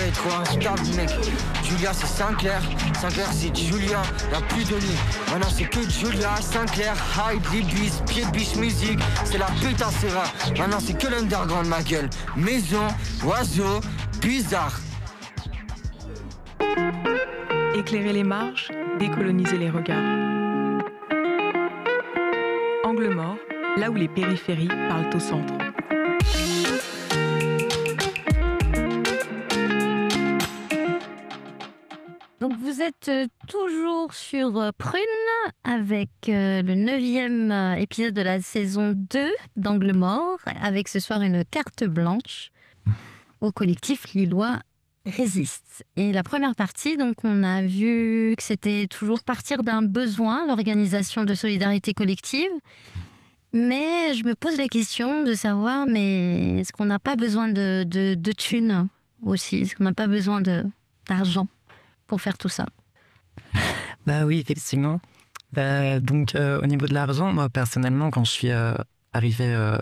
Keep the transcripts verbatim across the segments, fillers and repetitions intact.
Julia est trop instable, mec. Julia c'est Sinclair, Sinclair c'est Julia, y'a plus de nuit. Maintenant c'est que Julia, Sinclair, Hyde, Libis, Pied de Biche Musique. C'est la putain c'est rare. Maintenant c'est que l'underground ma gueule. Maison, oiseau, bizarre. Éclairer les marges, décoloniser les regards. Angle mort, là où les périphéries parlent au centre. Donc vous êtes toujours sur Prune avec le neuvième épisode de la saison deux d'Angle mort, avec ce soir une carte blanche au collectif lillois Résiste. Et la première partie, donc on a vu que c'était toujours partir d'un besoin, l'organisation de solidarité collective. Mais je me pose la question de savoir, mais est-ce qu'on n'a pas besoin de, de, de thunes aussi? Est-ce qu'on n'a pas besoin de, d'argent pour faire tout ça? Bah oui, effectivement. Bah, donc euh, au niveau de l'argent, moi personnellement, quand je suis euh, arrivé euh,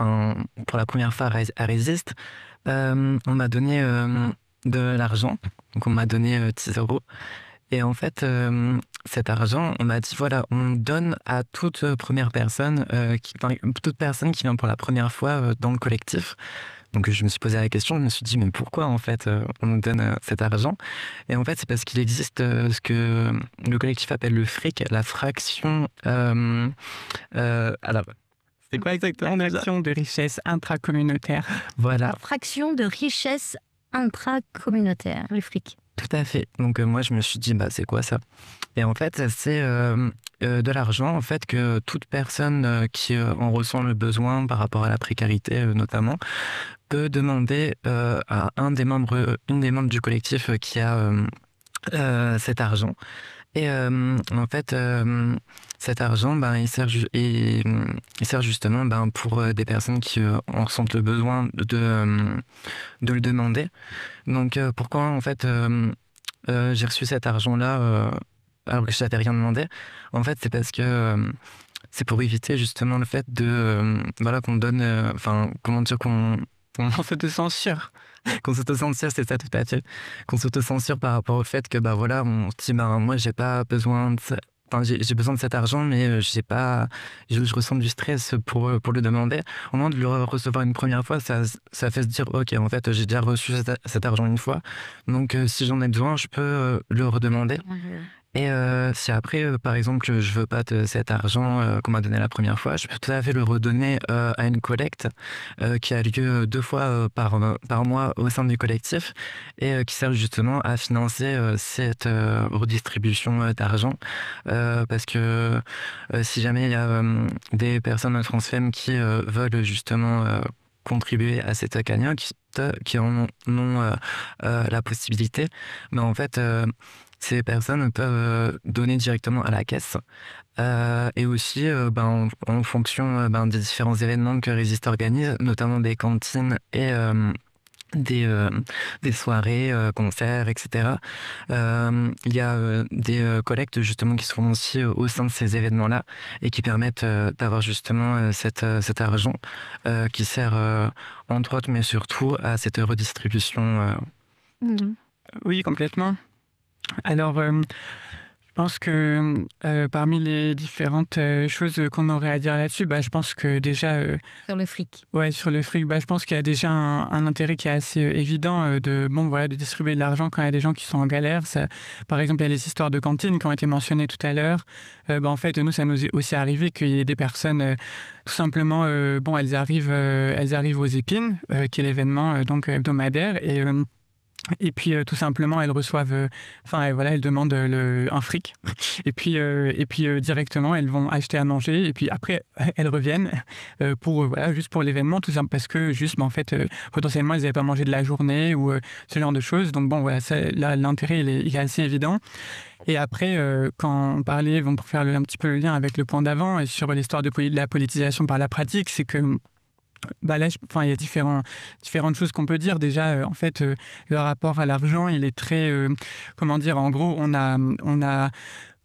pour la première fois à Résiste, euh, on m'a donné... Euh, de l'argent, donc on m'a donné euh, dix euros, et en fait euh, cet argent on m'a dit voilà, on donne à toute première personne euh, qui, enfin, toute personne qui vient pour la première fois euh, dans le collectif. Donc je me suis posé la question, je me suis dit mais pourquoi en fait euh, on nous donne euh, cet argent? Et en fait c'est parce qu'il existe euh, ce que le collectif appelle le fric, la fraction euh, euh, alors c'est quoi exactement? Fraction de richesse intracommunautaire. Voilà. La fraction de richesse intracommunautaire, le fric. Tout à fait. Donc euh, moi je me suis dit bah c'est quoi ça? Et en fait c'est euh, euh, de l'argent en fait que toute personne euh, qui euh, en ressent le besoin par rapport à la précarité euh, notamment peut demander euh, à un des membres, une des membres du collectif euh, qui a euh, euh, cet argent. Et euh, en fait, euh, cet argent, ben, il, sert ju- et, il sert justement ben, pour euh, des personnes qui euh, en ressentent le besoin de, euh, de le demander. Donc euh, pourquoi en fait euh, euh, j'ai reçu cet argent-là euh, alors que je n'avais rien demandé? En fait, c'est parce que euh, c'est pour éviter justement le fait de euh, voilà qu'on donne, enfin euh, comment dire qu'on on s'auto-censure. Qu'on s'auto-censure, c'est ça tout à fait. Qu'on s'auto-censure par rapport au fait que, bah voilà, on se dit, bah moi, j'ai pas besoin de ça. Enfin, j'ai, j'ai besoin de cet argent, mais j'ai pas, je, je ressens du stress pour, pour le demander. Au moment de le recevoir une première fois, ça, ça fait se dire, ok, en fait, j'ai déjà reçu cet, cet argent une fois. Donc, euh, si j'en ai besoin, je peux euh, le redemander. Mmh. Et euh, si après, euh, par exemple, je veux pas de cet argent euh, qu'on m'a donné la première fois, je peux tout à fait le redonner euh, à une collecte euh, qui a lieu deux fois euh, par, euh, par mois au sein du collectif et euh, qui sert justement à financer euh, cette euh, redistribution euh, d'argent. Euh, parce que euh, si jamais il y a euh, des personnes transfemmes qui euh, veulent justement euh, contribuer à cette cagnotte, qui en ont euh, euh, la possibilité, mais en fait... Euh, ces personnes peuvent donner directement à la caisse euh, et aussi euh, ben, en, en fonction ben, des différents événements que Résiste organise, notamment des cantines et euh, des, euh, des soirées, euh, concerts, et cetera. Euh, il y a euh, des euh, collectes justement qui se font aussi euh, au sein de ces événements-là et qui permettent euh, d'avoir justement euh, cet, euh, cet argent euh, qui sert euh, entre autres, mais surtout à cette redistribution. Euh... Mmh. Oui, complètement. Alors, euh, je pense que euh, parmi les différentes euh, choses qu'on aurait à dire là-dessus, bah, je pense que déjà... Euh, sur le fric. Ouais, sur le fric, bah, je pense qu'il y a déjà un, un intérêt qui est assez euh, évident euh, de, bon, voilà, de distribuer de l'argent quand il y a des gens qui sont en galère. Ça, par exemple, il y a les histoires de cantines qui ont été mentionnées tout à l'heure. Euh, bah, en fait, nous, ça nous est aussi arrivé qu'il y ait des personnes... Euh, tout simplement, euh, bon, elles arrivent, euh, elles arrivent aux Épines, euh, qui est l'événement euh, donc hebdomadaire, et... Euh, Et puis euh, tout simplement, elles reçoivent, enfin euh, voilà, elles demandent euh, le, un fric. Et puis, euh, et puis euh, directement, elles vont acheter à manger. Et puis après, elles reviennent euh, pour euh, voilà, juste pour l'événement, tout simplement parce que juste, bah, en fait, euh, potentiellement, elles n'avaient pas mangé de la journée ou euh, ce genre de choses. Donc bon, voilà, ça, là, l'intérêt il est, il est assez évident. Et après, euh, quand on parlait, bon, pour faire le, un petit peu le lien avec le point d'avant et sur l'histoire de, de la politisation par la pratique, c'est que bah là, je, enfin, il y a différents, différentes choses qu'on peut dire. Déjà, euh, en fait, euh, le rapport à l'argent, il est très, euh, comment dire, en gros, on a, on a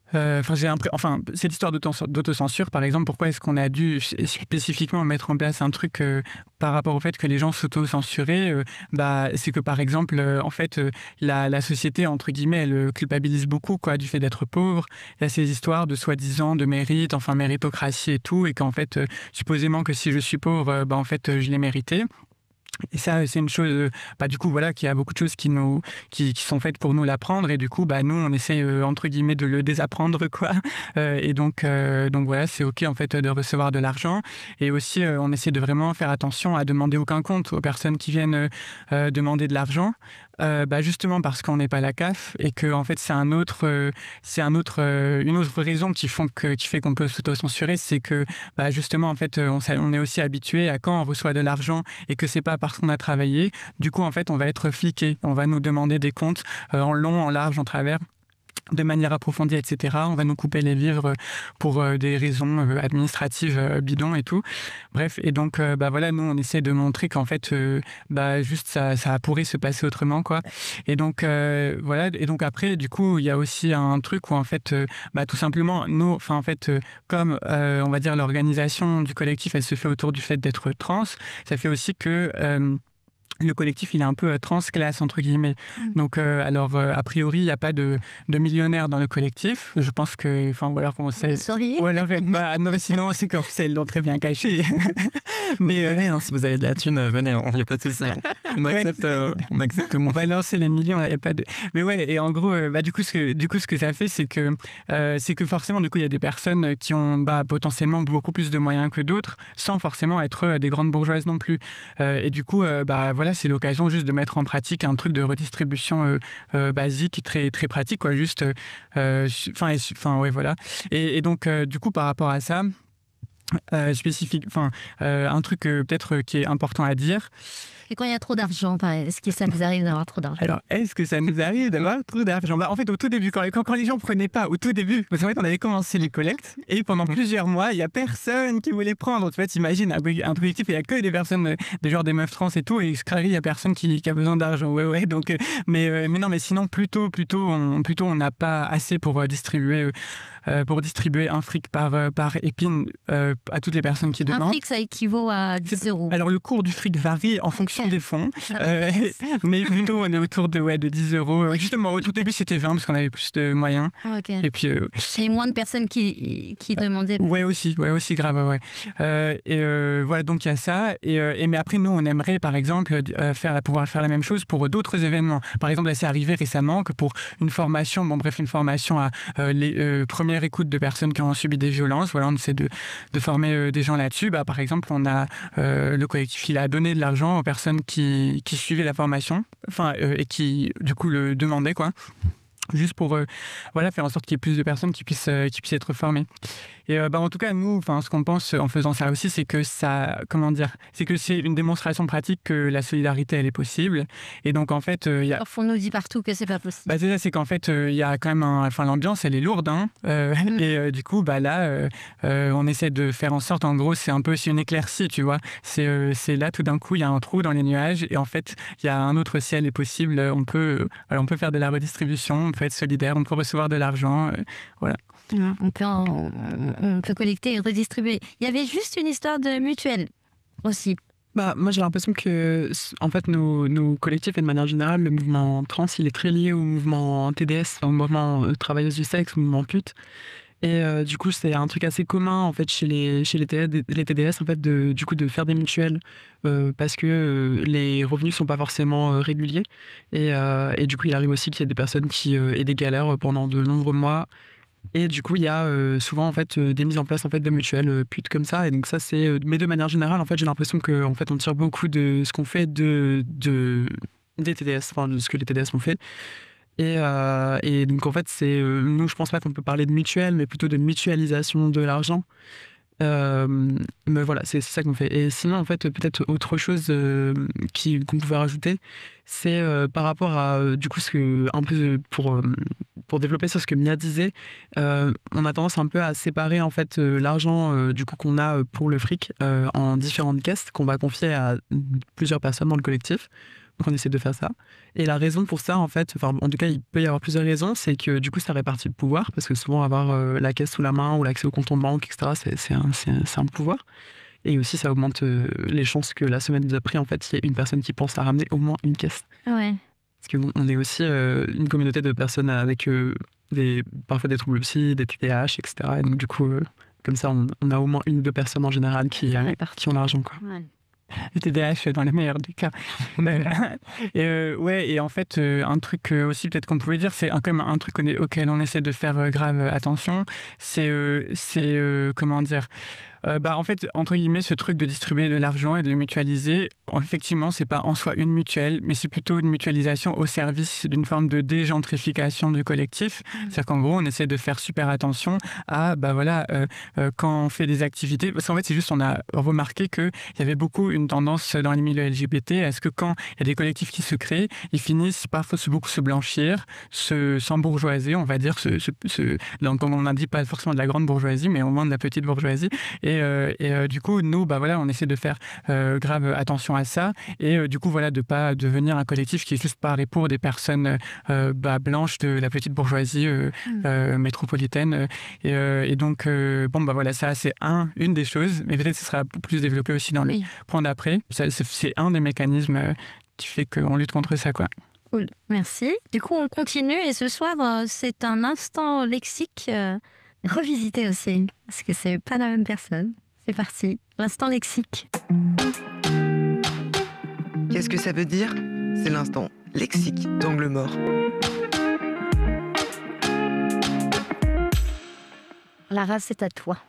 Euh, Enfin, j'ai impré- enfin, cette histoire d'auto- d'autocensure, par exemple, pourquoi est-ce qu'on a dû spécifiquement mettre en place un truc euh, par rapport au fait que les gens s'auto-censuraient euh, bah, c'est que, par exemple, euh, en fait, euh, la, la société, entre guillemets, elle euh, culpabilise beaucoup quoi, du fait d'être pauvre. Il y a ces histoires de soi-disant de mérite, enfin, méritocratie et tout, et qu'en fait, euh, supposément que si je suis pauvre, euh, bah, en fait, euh, je l'ai mérité. Et ça, c'est une chose, euh, bah, du coup, voilà, qu'il y a beaucoup de choses qui, nous, qui, qui sont faites pour nous l'apprendre. Et du coup, bah, nous, on essaie, euh, entre guillemets, de le désapprendre, quoi. Euh, et donc, euh, donc, voilà, c'est OK, en fait, de recevoir de l'argent. Et aussi, euh, on essaie de vraiment faire attention à demander aucun compte aux personnes qui viennent euh, demander de l'argent. Euh, bah, justement parce qu'on n'est pas la C A F et que en fait c'est un autre, euh, c'est un autre, euh, une autre raison qui, font que, qui fait qu'on peut s'auto-censurer, c'est que bah, justement en fait on, on est aussi habitué à quand on reçoit de l'argent et que c'est pas parce qu'on a travaillé, du coup en fait on va être fliqué, on va nous demander des comptes euh, en long, en large, en travers, de manière approfondie, et cetera. On va nous couper les vivres pour euh, des raisons euh, administratives euh, bidons et tout. Bref, et donc, euh, bah voilà, nous, on essaie de montrer qu'en fait, euh, bah juste, ça, ça pourrait se passer autrement, quoi. Et donc, euh, voilà. Et donc après, du coup, il y a aussi un truc où, en fait, euh, bah tout simplement, nous, enfin, en fait, euh, comme, euh, on va dire, l'organisation du collectif, elle se fait autour du fait d'être trans, ça fait aussi que... Euh, le collectif, il est un peu euh, transclasse, entre guillemets. Mmh. Donc, euh, alors, euh, a priori, il n'y a pas de, de millionnaires dans le collectif. Je pense que... Enfin, voilà, comment c'est... Sorry. Ou alors, bah, non, sinon, c'est comme ça, ils l'ont très bien caché. Mais euh, ouais, hein, si vous avez de la thune, euh, venez, on n'y a pas de souci. On accepte, euh, on accepte mon... On va lancer les millions, il n'y a pas de... Mais ouais, et en gros, euh, bah, du, coup, ce que, du coup, ce que ça fait, c'est que, euh, c'est que forcément, du coup, il y a des personnes qui ont bah, potentiellement beaucoup plus de moyens que d'autres, sans forcément être euh, des grandes bourgeoises non plus. Euh, et du coup, euh, bah, voilà, c'est l'occasion juste de mettre en pratique un truc de redistribution euh, euh, basique, très, très pratique, quoi, juste... Enfin, euh, enfin, ouais, voilà. Et, et donc, euh, du coup, par rapport à ça, euh, spécifique, enfin, euh, un truc euh, peut-être euh, qui est important à dire... Et quand il y a trop d'argent, est-ce que ça nous arrive d'avoir trop d'argent? Alors, est-ce que ça nous arrive d'avoir trop d'argent? Bah, en fait, au tout début, quand, quand, quand les gens ne prenaient pas, au tout début, parce qu'en fait, on avait commencé les collectes, et pendant plusieurs mois, il n'y a personne qui voulait prendre. En fait, imagine, un, un collectif, il n'y a que des personnes, des genres des meufs trans et tout, et Scrary, il n'y a personne qui, qui a besoin d'argent. Ouais, ouais, donc, euh, mais, euh, mais non, mais sinon, plutôt, plutôt, on plutôt, on n'a pas assez pour euh, distribuer... Euh, Euh, pour distribuer un fric par, euh, par épine euh, à toutes les personnes qui demandent. Un fric, ça équivaut à dix euros. Alors, le cours du fric varie en fonction des fonds, euh, mais plutôt, on est autour de, ouais, de dix euros. Justement, au tout début, c'était vingt parce qu'on avait plus de moyens. Okay. Et puis... Euh, et moins de personnes qui, qui demandaient. Ouais, aussi, ouais, aussi grave, ouais. Euh, et euh, voilà, donc il y a ça. Et, euh, et, mais après, nous, on aimerait, par exemple, euh, faire, pouvoir faire la même chose pour d'autres événements. Par exemple, là, c'est arrivé récemment que pour une formation, bon, bref, une formation à euh, les euh, premières écoute de personnes qui ont subi des violences. Voilà, on essaie de, de former euh, des gens là-dessus. Bah, par exemple, on a euh, le collectif, il a donné de l'argent aux personnes qui, qui suivaient la formation, enfin, euh, et qui, du coup, le demandaient, quoi. Juste pour euh, voilà, faire en sorte qu'il y ait plus de personnes qui puissent, euh, qui puissent être formées. Et euh, bah, en tout cas, nous, ce qu'on pense en faisant ça aussi, c'est que ça, comment dire, c'est que c'est une démonstration pratique que la solidarité, elle est possible. Et donc, en fait, euh, y a... on nous dit partout que c'est pas possible. Bah, c'est ça, c'est qu'en fait, il euh, y a quand même un... Enfin, l'ambiance, elle est lourde, hein. Euh, mmh. Et euh, du coup, bah, là, euh, euh, on essaie de faire en sorte, en gros, c'est un peu c'est une éclaircie, tu vois. C'est, euh, c'est là, tout d'un coup, il y a un trou dans les nuages. Et en fait, il y a un autre ciel est possible. On peut, euh, on peut faire de la redistribution, on peut être solidaire, on peut recevoir de l'argent. Euh, voilà. On peut, en, on peut collecter et redistribuer. Il y avait juste une histoire de mutuelle aussi. Bah, moi, j'ai l'impression que, en fait, nos, nos collectifs et de manière générale, le mouvement trans, il est très lié au mouvement T D S, au mouvement euh, travailleuse du sexe, au mouvement pute. Et euh, du coup, c'est un truc assez commun en fait chez les chez les, T D S, les T D S en fait de du coup de faire des mutuelles euh, parce que euh, les revenus sont pas forcément euh, réguliers et euh, et du coup, il arrive aussi qu'il y ait des personnes qui euh, aient des galères pendant de nombreux mois. Et du coup, il y a euh, souvent en fait euh, des mises en place en fait de mutuelles euh, putes comme ça. Et donc ça, c'est. Euh, mais de manière générale, en fait, j'ai l'impression que en fait, on tire beaucoup de ce qu'on fait de de des T D S, enfin de ce que les T D S ont fait. Et, euh, et donc en fait, c'est euh, nous, je pense pas qu'on peut parler de mutuelle, mais plutôt de mutualisation de l'argent. Euh, mais voilà, c'est, c'est ça qu'on fait. Et sinon, en fait, peut-être autre chose euh, qui, qu'on pouvait rajouter, c'est euh, par rapport à, euh, du coup, ce que, un peu pour, euh, pour développer sur ce que Mia disait, euh, on a tendance un peu à séparer, en fait, euh, l'argent, euh, du coup, qu'on a pour le fric euh, en différentes caisses qu'on va confier à plusieurs personnes dans le collectif. qu'on essaie de faire ça. Et la raison pour ça, en fait, enfin, en tout cas, il peut y avoir plusieurs raisons, c'est que du coup, ça répartit le pouvoir, parce que souvent, avoir euh, la caisse sous la main ou l'accès au compte en banque, et cetera, c'est, c'est, un, c'est, un, c'est un pouvoir. Et aussi, ça augmente euh, les chances que la semaine d'après, en fait, il y ait une personne qui pense à ramener au moins une caisse. Ouais. Parce qu'on on est aussi euh, une communauté de personnes avec euh, des, parfois des troubles psy, des T D A H, et cetera. Et donc, du coup, euh, comme ça, on, on a au moins une ou deux personnes en général qui, euh, qui ont l'argent, quoi. Ouais. Le T D A H dans les meilleurs des cas. et, euh, ouais, et en fait, euh, un truc euh, aussi peut-être qu'on pouvait dire, c'est un, quand même un truc on est, auquel on essaie de faire euh, grave attention, c'est, euh, c'est euh, comment dire, euh, bah, en fait, entre guillemets, ce truc de distribuer de l'argent et de le mutualiser, effectivement, c'est pas en soi une mutuelle, mais c'est plutôt une mutualisation au service d'une forme de dégentrification du collectif. Mmh. C'est-à-dire qu'en gros, on essaie de faire super attention à, bah voilà, euh, euh, quand on fait des activités, parce qu'en fait, c'est juste, on a remarqué qu'il y avait beaucoup une tendance dans les milieux L G B T à ce que quand il y a des collectifs qui se créent, ils finissent parfois se beaucoup se blanchir, se s'embourgeoiser, on va dire, se, se, se, donc comme on a dit, pas forcément de la grande bourgeoisie, mais au moins de la petite bourgeoisie. Et, euh, et euh, du coup, nous, bah voilà, on essaie de faire euh, grave attention à ça, et euh, du coup, voilà, de pas devenir un collectif qui est juste parlé pour des personnes euh, bah, blanches de la petite bourgeoisie euh, mmh. euh, métropolitaine. Et, euh, et donc, euh, bon, bah voilà, ça, c'est un, une des choses, mais peut-être que ce sera plus développé aussi dans les oui. points d'après. Ça, c'est, c'est un des mécanismes euh, qui fait qu'on lutte contre ça, quoi. Cool, merci. Du coup, on continue, et ce soir, euh, c'est un instant lexique euh, revisité aussi, parce que c'est pas la même personne. C'est parti, l'instant lexique. Qu'est-ce que ça veut dire ? C'est l'instant lexique d'Angle Mort. Lara, c'est à toi.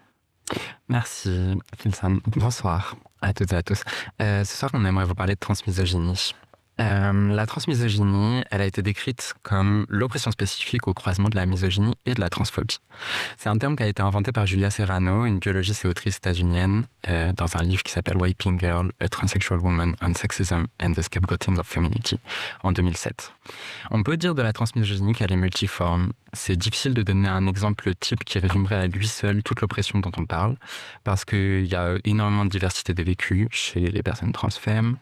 Merci, Filsan. Bonsoir à toutes et à tous. Euh, ce soir, on aimerait vous parler de transmisogynie. Euh, la transmisogynie, elle a été décrite comme l'oppression spécifique au croisement de la misogynie et de la transphobie. C'est un terme qui a été inventé par Julia Serrano, une biologiste et autrice états-unienne, euh, dans un livre qui s'appelle Wiping Girl, A Transsexual Woman on Sexism and the Scapegoating of Femininity, en deux mille sept. On peut dire de la transmisogynie qu'elle est multiforme. C'est difficile de donner un exemple type qui résumerait à lui seul toute l'oppression dont on parle, parce qu'il y a énormément de diversité des vécus chez les personnes transfemmes.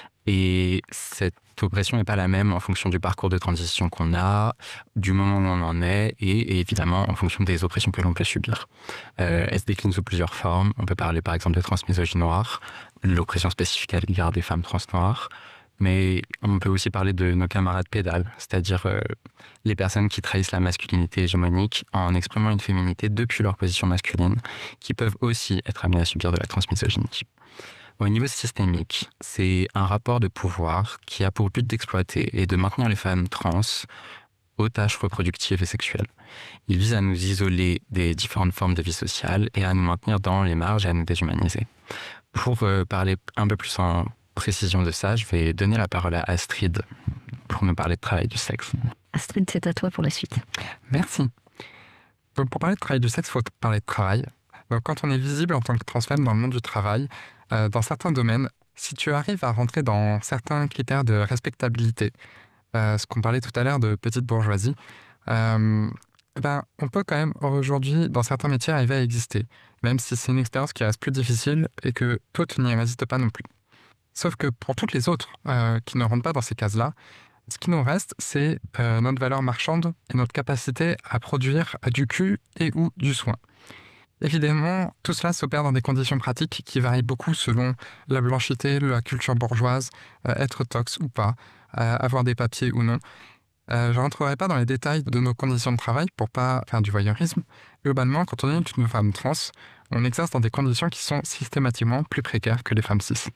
Et cette oppression n'est pas la même en fonction du parcours de transition qu'on a, du moment où on en est, et, et évidemment en fonction des oppressions que l'on peut subir. Euh, elle se décline sous plusieurs formes. On peut parler par exemple de transmisogynie noire, l'oppression spécifique à l'égard des femmes trans noires, mais on peut aussi parler de nos camarades pédales, c'est-à-dire euh, les personnes qui trahissent la masculinité hégémonique en exprimant une féminité depuis leur position masculine, qui peuvent aussi être amenées à subir de la transmisogynie. Au niveau systémique, c'est un rapport de pouvoir qui a pour but d'exploiter et de maintenir les femmes trans aux tâches reproductives et sexuelles. Il vise à nous isoler des différentes formes de vie sociale et à nous maintenir dans les marges et à nous déshumaniser. Pour euh, parler un peu plus en précision de ça, je vais donner la parole à Astrid pour nous parler de travail du sexe. Astrid, c'est à toi pour la suite. Merci. Pour parler de travail du sexe, il faut parler de travail. Donc, quand on est visible en tant que transfemme dans le monde du travail, euh, dans certains domaines, si tu arrives à rentrer dans certains critères de respectabilité, euh, ce qu'on parlait tout à l'heure de petite bourgeoisie, euh, ben, on peut quand même aujourd'hui, dans certains métiers, arriver à exister, même si c'est une expérience qui reste plus difficile et que toi, tu n'y résistes pas non plus. Sauf que pour toutes les autres euh, qui ne rentrent pas dans ces cases-là, ce qui nous reste, c'est euh, notre valeur marchande et notre capacité à produire du cul et ou du soin. Évidemment, tout cela s'opère dans des conditions pratiques qui varient beaucoup selon la blanchité, la culture bourgeoise, euh, être tox ou pas, euh, avoir des papiers ou non. Euh, je ne rentrerai pas dans les détails de nos conditions de travail pour pas faire du voyeurisme. Globalement, quand on est une femme trans, on exerce dans des conditions qui sont systématiquement plus précaires que les femmes cis.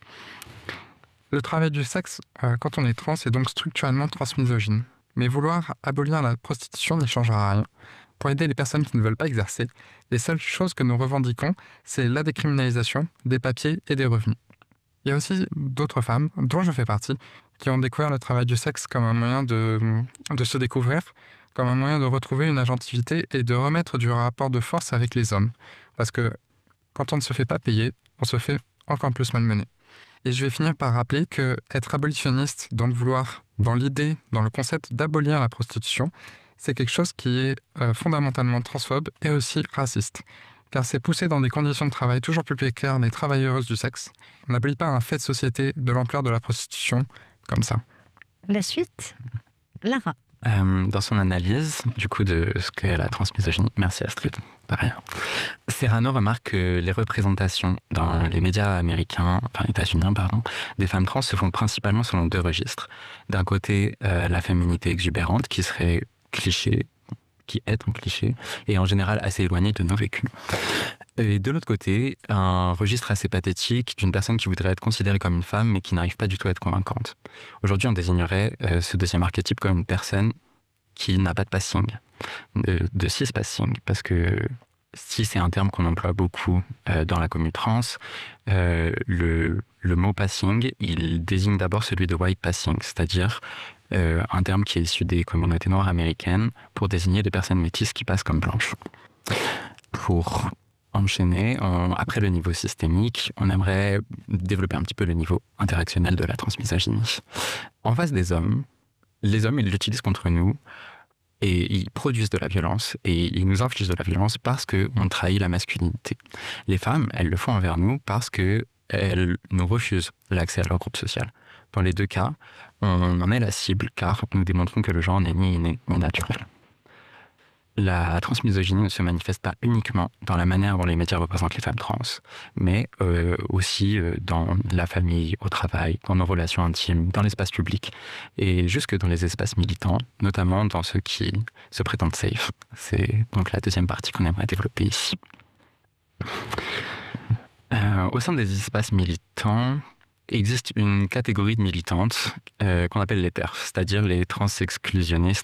Le travail du sexe, euh, quand on est trans, est donc structurellement transmisogyne. Mais vouloir abolir la prostitution n'y changera rien. Pour aider les personnes qui ne veulent pas exercer, les seules choses que nous revendiquons, c'est la décriminalisation, des papiers et des revenus. Il y a aussi d'autres femmes, dont je fais partie, qui ont découvert le travail du sexe comme un moyen de, de se découvrir, comme un moyen de retrouver une agentivité et de remettre du rapport de force avec les hommes. Parce que quand on ne se fait pas payer, on se fait encore plus malmener. Et je vais finir par rappeler que être abolitionniste, donc vouloir, dans l'idée, dans le concept d'abolir la prostitution, c'est quelque chose qui est euh, fondamentalement transphobe et aussi raciste. Car c'est pousser dans des conditions de travail toujours plus précaires les travailleuses du sexe. On n'abolit pas un fait de société de l'ampleur de la prostitution comme ça. La suite, Lara. Euh, dans son analyse, du coup, de ce qu'est la transmisogynie, merci Astrid, par ailleurs, Serrano remarque que les représentations dans les médias américains, enfin états-uniens, pardon, des femmes trans se font principalement selon deux registres. D'un côté, euh, la féminité exubérante, qui serait cliché, qui est un cliché, et en général assez éloignée de nos vécus. Et de l'autre côté, un registre assez pathétique d'une personne qui voudrait être considérée comme une femme, mais qui n'arrive pas du tout à être convaincante. Aujourd'hui, on désignerait euh, ce deuxième archétype comme une personne qui n'a pas de passing, de, de cis-passing, parce que cis, c'est un terme qu'on emploie beaucoup euh, dans la communauté trans. Euh, le, le mot passing, il désigne d'abord celui de white passing, c'est-à-dire euh, un terme qui est issu des communautés noires américaines pour désigner des personnes métisses qui passent comme blanches. Pour enchaîner, on, après le niveau systémique, on aimerait développer un petit peu le niveau interactionnel de la transmisogynie. En face des hommes, les hommes, ils l'utilisent contre nous et ils produisent de la violence et ils nous infligent de la violence parce qu'on trahit la masculinité. Les femmes, elles le font envers nous parce qu'elles nous refusent l'accès à leur groupe social. Dans les deux cas, on en est la cible car nous démontrons que le genre n'est ni inné ni naturel. La transmisogynie ne se manifeste pas uniquement dans la manière dont les médias représentent les femmes trans, mais euh, aussi euh, dans la famille, au travail, dans nos relations intimes, dans l'espace public, et jusque dans les espaces militants, notamment dans ceux qui se prétendent safe. C'est donc la deuxième partie qu'on aimerait développer ici. Euh, au sein des espaces militants, existe une catégorie de militantes euh, qu'on appelle les TERF, c'est-à-dire les trans-exclusionnistes